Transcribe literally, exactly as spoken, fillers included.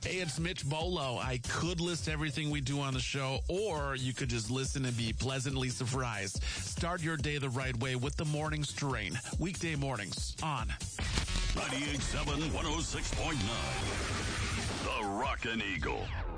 Hey, it's Mitch Bolo. I could list everything we do on the show, or you could just listen and be pleasantly surprised. Start your day the right way with the Morning Strain. Weekday mornings on ninety-eight point seven, one oh six point nine. The Rockin' Eagle.